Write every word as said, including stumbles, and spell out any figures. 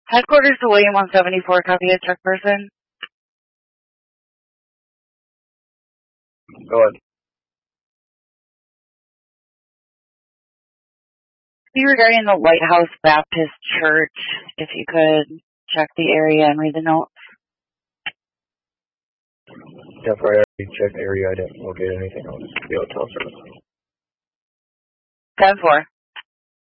Headquarters to William one seventy-four, copy a check person. Go ahead. Regarding the Lighthouse Baptist Church, if you could check the area and read the notes. Yeah, for I already checked the area. I didn't locate anything else. The hotel service. ten four.